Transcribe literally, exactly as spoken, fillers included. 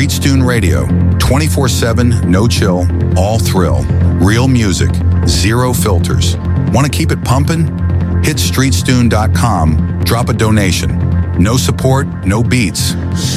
Streetstune Radio, twenty-four seven, no chill, all thrill. Real music, zero filters. Want to keep it pumping? Hit streetstune dot com, drop a donation. No support, no beats.